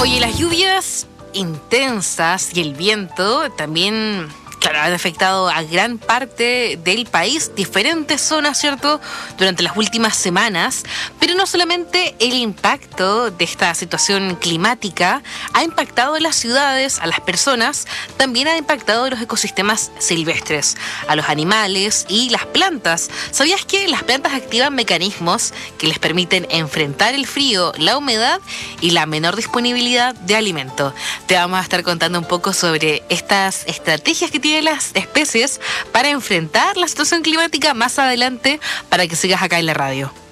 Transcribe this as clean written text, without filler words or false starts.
Oye, las lluvias intensas y el viento también, claro, han afectado a gran parte del país, diferentes zonas, ¿cierto?, durante las últimas semanas, pero no solamente el impacto de esta situación climática ha impactado a las ciudades, a las personas, también ha impactado a los ecosistemas silvestres, a los animales y las plantas. ¿Sabías que las plantas activan mecanismos que les permiten enfrentar el frío, la humedad y la menor disponibilidad de alimento? Te vamos a estar contando un poco sobre estas estrategias que tienen las especies para enfrentar la situación climática más adelante, para que sigas acá en la radio.